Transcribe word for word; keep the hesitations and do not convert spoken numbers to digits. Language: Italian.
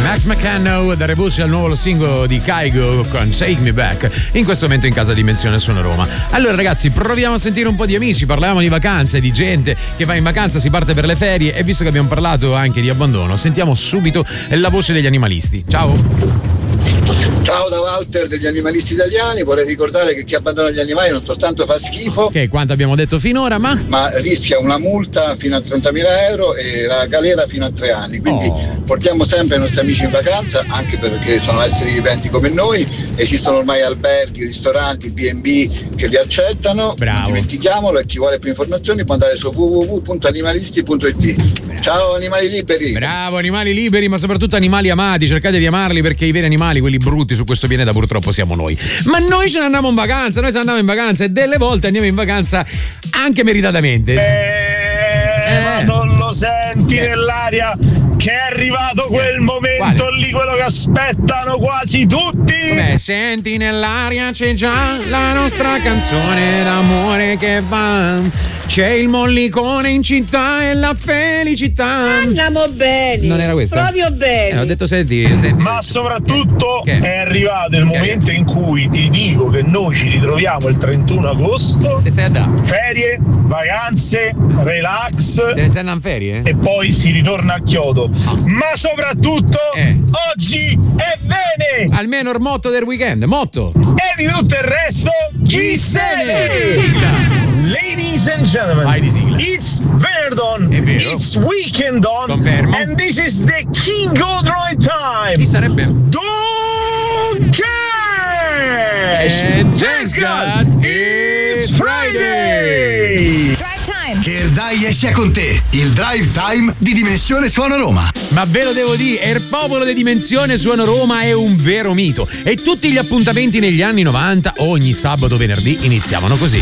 Max McCann da Rebucci al nuovo singolo di Kygo con Take Me Back, in questo momento in casa Dimensione Suono Roma. Allora ragazzi, proviamo a sentire un po' di amici, parliamo di vacanze, di gente che va in vacanza, si parte per le ferie, e visto che abbiamo parlato anche di abbandono, sentiamo subito la voce degli animalisti. Ciao! Ciao da Walter degli Animalisti Italiani. Vorrei ricordare che chi abbandona gli animali non soltanto fa schifo, che quanto abbiamo detto finora, ma ma rischia una multa fino a trentamila euro e la galera fino a tre anni. Quindi oh. portiamo sempre i nostri amici in vacanza, anche perché sono esseri viventi come noi. Esistono ormai alberghi, ristoranti, B and B che li accettano. Bravo. Non dimentichiamolo, e chi vuole più informazioni può andare su w w w punto animalisti punto i t. Ciao animali liberi. Bravo, animali liberi, ma soprattutto animali amati, cercate di amarli, perché i veri animali, quelli brutti su questo pianeta, purtroppo siamo noi. Ma noi ce ne andiamo in vacanza, noi se ne andiamo in vacanza, e delle volte andiamo in vacanza anche meritatamente. Eh, eh. Ma non lo senti eh. nell'aria che è arrivato quel momento Quale? lì, quello che aspettano quasi tutti? Beh, senti nell'aria c'è già la nostra canzone d'amore che va. C'è il mollicone in città e la felicità. Andiamo bene. Non era questa? Proprio bene. Eh, ho detto senti, senti. Ma soprattutto che? è arrivato il momento in cui ti dico che noi ci ritroviamo il trentuno agosto. Te stai a dare? Ferie, vacanze, relax. Te ne stai andando in ferie? E poi si ritorna a Chiodo. Oh. Ma soprattutto eh. oggi è bene. Almeno il motto del weekend, motto. E di tutto il resto chi se ne? Sigla. Ladies and gentlemen, Vai di sigla. It's Verdon, È vero. It's Weekend on, Confermo. and this is the King Godroid time. Chi sarebbe? Don't cash! And thanks God, it's Friday! Drive Time! Che il Dai sia con te, il Drive Time di Dimensione Suono Roma. Ma ve lo devo dire, il popolo di Dimensione Suono Roma è un vero mito, e tutti gli appuntamenti negli anni novanta, ogni sabato venerdì, iniziavano così.